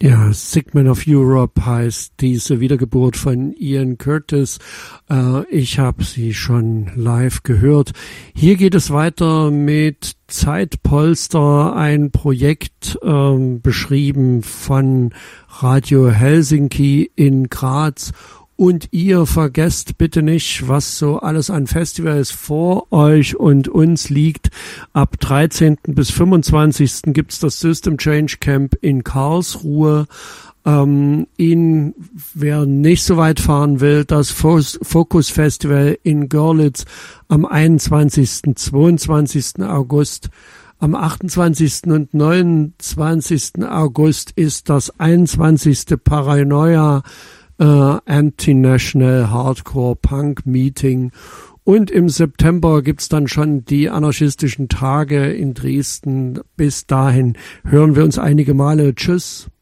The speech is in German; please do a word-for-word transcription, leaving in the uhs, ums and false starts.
Ja, Sick Men of Europe heißt diese Wiedergeburt von Ian Curtis. Äh, ich habe sie schon live gehört. Hier geht es weiter mit Zeitpolster, ein Projekt äh, beschrieben von Radio Helsinki in Graz. Und ihr vergesst bitte nicht, was so alles an Festivals vor euch und uns liegt. Ab dreizehnten bis fünfundzwanzigsten gibt's das System Change Camp in Karlsruhe. Ähm, in, wer nicht so weit fahren will, das Focus Festival in Görlitz am einundzwanzigsten, zweiundzwanzigsten August. Am achtundzwanzigsten und neunundzwanzigsten August ist das einundzwanzigste Paranoia Uh, Anti-National Hardcore Punk Meeting. Und im September gibt's dann schon die anarchistischen Tage in Dresden. Bis dahin hören wir uns einige Male. Tschüss.